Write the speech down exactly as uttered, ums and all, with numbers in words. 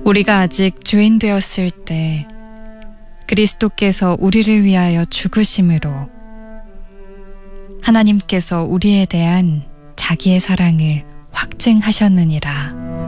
우리가 아직 죄인 되었을 때 그리스도께서 우리를 위하여 죽으심으로 하나님께서 우리에 대한 자기의 사랑을 확증하셨느니라.